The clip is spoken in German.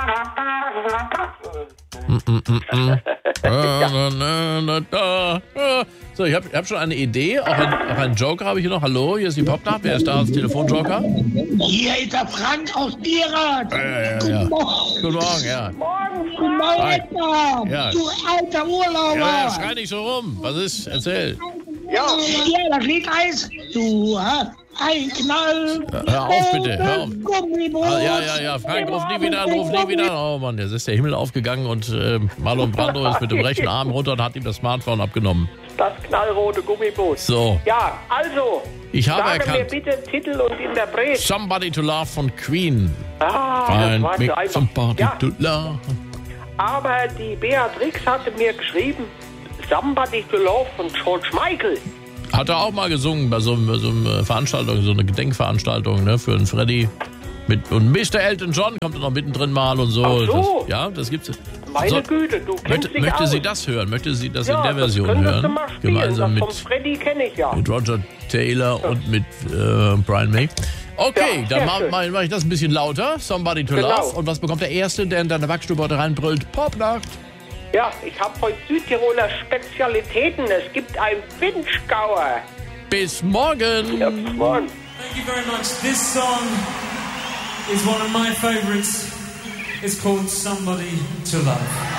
So, ich hab schon eine Idee. Auch einen Joker habe ich hier noch. Hallo, hier ist die Popnacht. Wer ist da als Telefonjoker? Hier ist der Frank aus Bierat. Guten Morgen. Guten Morgen, ja. Guten Morgen, Edgar. Ja. Du alter Urlauber. Ja, schrei nicht so rum. Was ist? Erzähl. Ja, das Lied heißt, du hast ein Knall. Hör auf, bitte. Hör auf. Gummiboot. Ja. Frank, ruf nie wieder an, ruf nie wieder an. Oh Mann, jetzt ist der Himmel aufgegangen und Marlon Brando ist mit dem rechten Arm runter und hat ihm das Smartphone abgenommen. Das knallrote Gummiboot. So. Ja, also. Ich habe Sage erkannt. mir bitte Titel und Interpret. Somebody to Love von Queen. Das war Find so einfach. somebody Ja, to love. aber die Beatrix hatte mir geschrieben, Somebody to Love von George Michael. Hat er auch mal gesungen bei so einer Veranstaltung, so eine Gedenkveranstaltung, ne, für einen Freddy. Und Mr. Elton John kommt dann noch mittendrin mal und so. Ach so. Das gibt's. Meine Güte, du kennst dich Möchte aus. sie das hören? Möchte sie das Ja, in der Version das könntest du hören? mal spielen. Gemeinsam Das mit von Freddy kenne ich ja. Roger Taylor und mit Brian May. Okay, Ja, dann sehr schön. mach ich das ein bisschen lauter. Somebody to Genau. Love. Und was bekommt der Erste, der in deine Backstube heute reinbrüllt? Popnacht. Ja, ich habe heute Südtiroler Spezialitäten. Es gibt ein Winschgauer. Bis morgen. Ja, bis morgen. Thank you very much. This song is one of my favorites. It's called Somebody to Love.